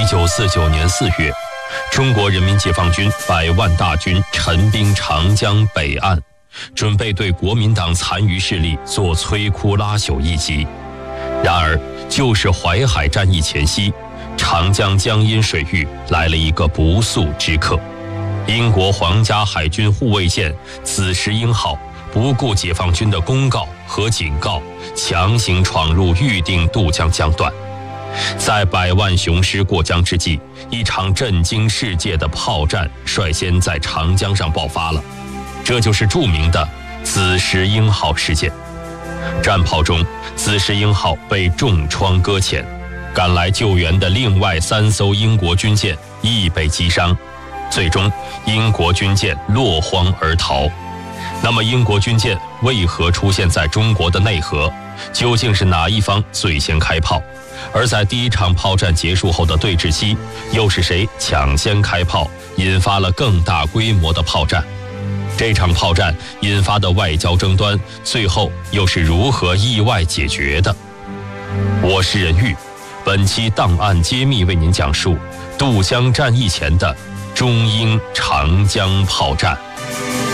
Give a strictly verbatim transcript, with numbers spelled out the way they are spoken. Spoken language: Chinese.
九四九年四月，中国人民解放军百万大军陈兵长江北岸，准备对国民党残余势力做摧枯拉朽一击。然而，就是淮海战役前夕，长江江阴水域来了一个不速之客。英国皇家海军护卫舰紫石英号不顾解放军的公告和警告，强行闯入预定渡江江段。在百万雄师过江之际，一场震惊世界的炮战率先在长江上爆发了，这就是著名的紫石英号事件。战炮中，紫石英号被重创搁浅，赶来救援的另外三艘英国军舰亦被击伤，最终英国军舰落荒而逃。那么英国军舰为何出现在中国的内河？究竟是哪一方最先开炮？而在第一场炮战结束后的对峙期，又是谁抢先开炮，引发了更大规模的炮战？这场炮战引发的外交争端，最后又是如何意外解决的？我是任玉，本期档案揭秘为您讲述渡江战役前的中英长江炮战。